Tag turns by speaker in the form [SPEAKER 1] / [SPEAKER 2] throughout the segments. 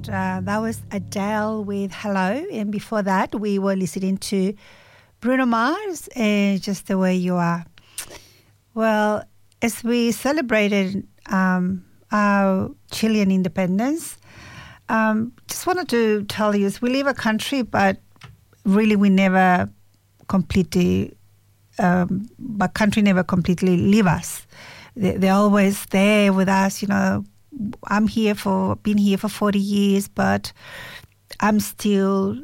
[SPEAKER 1] And that was Adele with Hello. And before that, we were listening to Bruno Mars and Just the Way You Are. Well, as we celebrated our Chilean independence, just wanted to tell you, we live a country, but really we never completely, but country never completely leave us. They're always there with us, you know. Been here for 40 years, but I'm still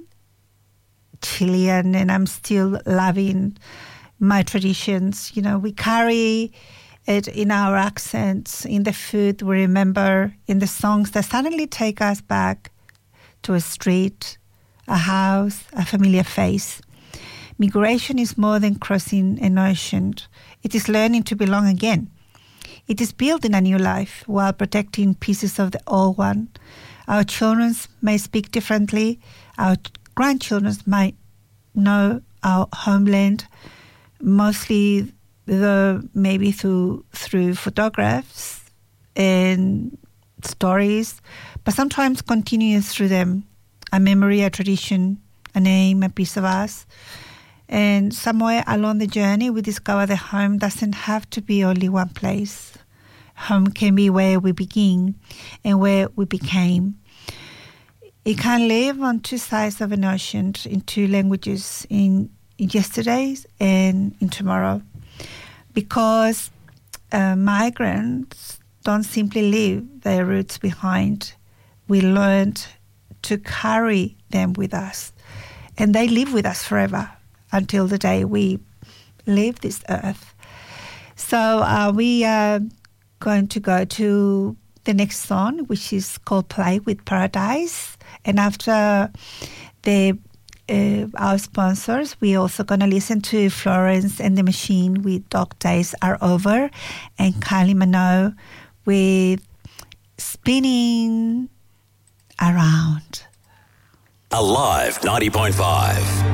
[SPEAKER 1] Chilean and I'm still loving my traditions. You know, we carry it in our accents, in the food we remember, in the songs that suddenly take us back to a street, a house, a familiar face. Migration is more than crossing an ocean. It is learning to belong again. It is building a new life while protecting pieces of the old one. Our children may speak differently. Our grandchildren might know our homeland, mostly maybe through photographs and stories, but sometimes continues through them, a memory, a tradition, a name, a piece of us. And somewhere along the journey, we discover that home doesn't have to be only one place. Home can be where we begin and where we became. It can live on two sides of an ocean, in two languages, in yesterday's and in tomorrow. Because migrants don't simply leave their roots behind. We learned to carry them with us. And they live with us forever until the day we leave this earth. So we are going to go to the next song, which is Coldplay with Paradise. And after our sponsors, we're also going to listen to Florence and the Machine with Dog Days Are Over, and Kylie Minogue with Spinning Around.
[SPEAKER 2] Alive 90.5.